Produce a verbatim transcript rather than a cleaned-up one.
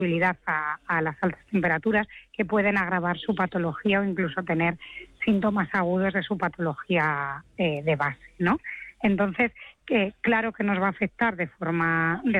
sensibilidad a, a las altas temperaturas que pueden agravar su patología o incluso tener síntomas agudos de su patología eh, de base, ¿no? Entonces, que claro que nos va a afectar de forma, de